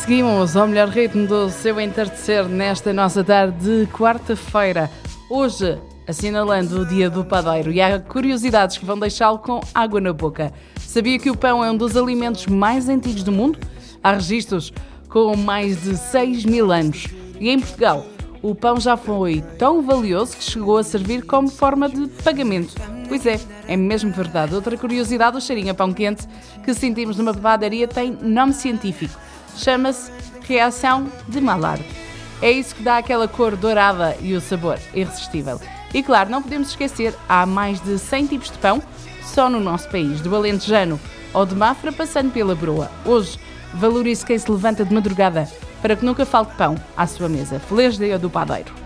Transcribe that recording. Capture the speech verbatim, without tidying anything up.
Seguimos ao melhor ritmo do seu entardecer nesta nossa tarde de quarta-feira. Hoje, assinalando o dia do padeiro, e há curiosidades que vão deixá-lo com água na boca. Sabia que o pão é um dos alimentos mais antigos do mundo? Há registros com mais de seis mil anos. E em Portugal, o pão já foi tão valioso que chegou a servir como forma de pagamento. Pois é, é mesmo verdade. Outra curiosidade, o cheirinho a pão quente que sentimos numa padaria tem nome científico. Chama-se reação de Maillard. É isso que dá aquela cor dourada e o sabor irresistível. E claro, não podemos esquecer, há mais de cem tipos de pão só no nosso país, do alentejano ou de Mafra, passando pela broa. Hoje, valorize quem se levanta de madrugada para que nunca falte pão à sua mesa. Feliz dia do padeiro!